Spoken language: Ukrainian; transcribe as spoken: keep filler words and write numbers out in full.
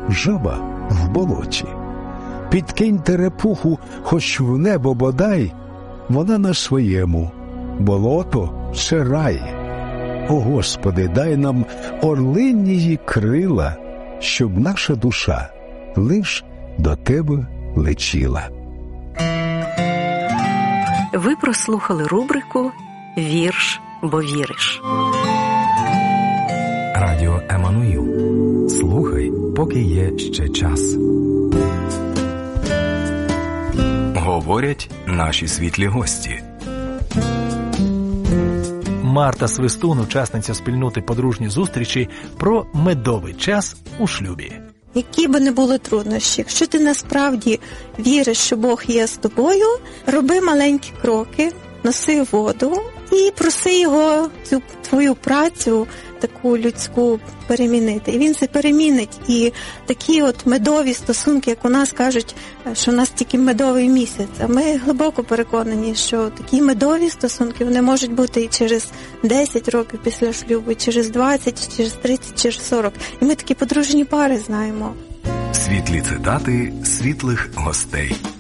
жаба в болоті. Підкинь терепуху хоч в небо бодай, вона на своєму, болото – це рай. О, Господи, дай нам орлинії крила, щоб наша душа лиш до Тебе летіла. Ви прослухали рубрику «Вірш, бо віриш». Радіо Еммануїл. Слухай, поки є ще час. Говорять наші світлі гості. Марта Свистун, учасниця спільноти «Подружні зустрічі», про медовий час у шлюбі. Які би не були труднощі, якщо ти насправді віриш, що Бог є з тобою, роби маленькі кроки, носи воду і проси його цю твою працю, таку людську, перемінити. І він це перемінить. І такі от медові стосунки, як у нас кажуть, що у нас тільки медовий місяць. А ми глибоко переконані, що такі медові стосунки, вони можуть бути і через десять років після шлюбу, і через двадцять, через тридцять, через сорок. І ми такі подружні пари знаємо. Світлі цитати світлих гостей.